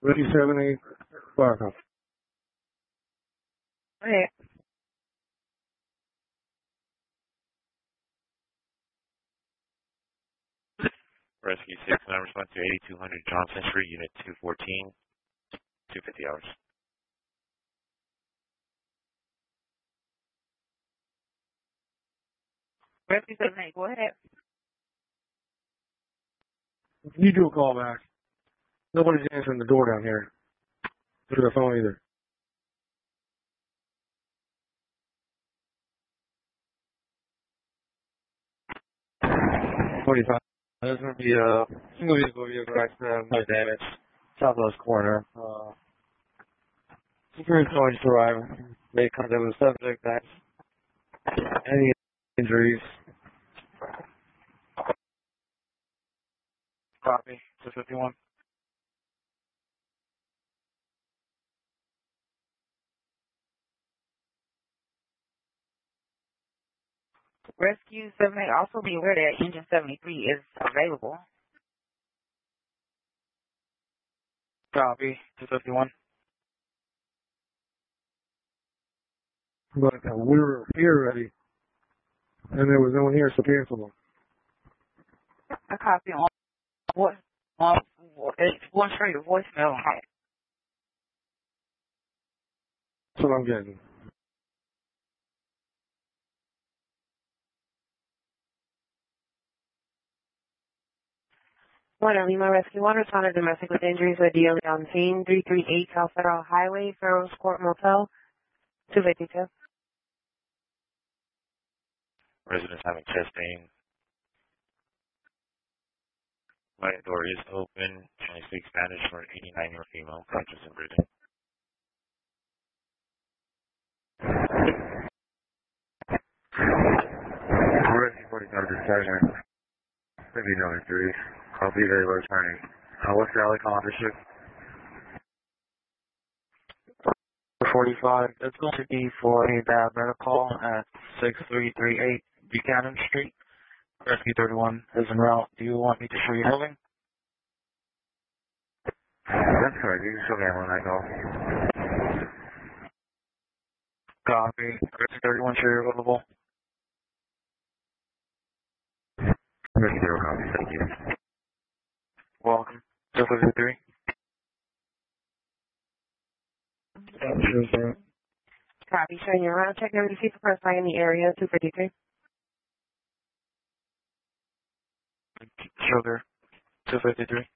Ready 78, backup. Okay. Rescue 6, response to 8200 Johnson Street, Unit 214, 250 hours. Rescue 78, go ahead. You do a call back. Nobody's answering the door down here. Through the phone either. There's going to be a single vehicle accident, no damage, southwest corner. Security going to arrive. Made contact with the subject. Any injuries? Copy. 251. Rescue 78, also be aware that Engine 73 is available. Copy. 251. But we were here already, and there was no one here, so cancel them. A copy on what? It's going straight to voicemail. That's what I'm getting. One Lima Rescue 1 responded to domestic with injuries with DOE on scene, 338 South Federal Highway, Farrell's Court Motel, 252. Residents having chest pain. Right door is open. Only speaks Spanish for an 89-year-old female, conscious and breathing. Rescue 45 to Sergeant. Maybe no injuries. I'll be there by returning. What's the alley call officer? 45. It's going to be for a bad medical at 6338 Buchanan Street. Rescue 31 is en route. Do you want me to show you moving? That's correct. You can show me when I go. Copy. Rescue 31, show you're available. Rescue 0 copy. Thank you. Welcome. 253. Copy, showing your route check number to see the person in the area, 253. Sugar. 253.